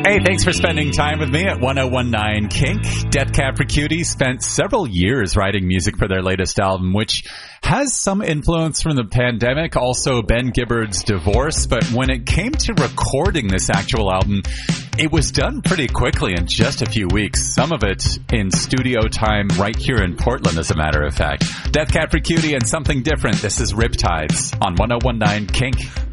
Hey, thanks for spending time with me at 1019 Kink. Death Cab for Cutie spent several years writing music for their latest album, which has some influence from the pandemic, also Ben Gibbard's divorce. But when it came to recording this actual album, it was done pretty quickly in just a few weeks. Some of it in studio time right here in Portland, as a matter of fact. Death Cab for Cutie and Something Different. This is Riptides on 1019 Kink.